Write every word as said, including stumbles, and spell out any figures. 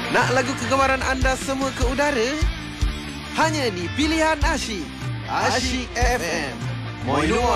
Nak lagu kegemaran anda semua ke udara? Hanya di Pilihan Asyik. Asyik F M. Moi luar.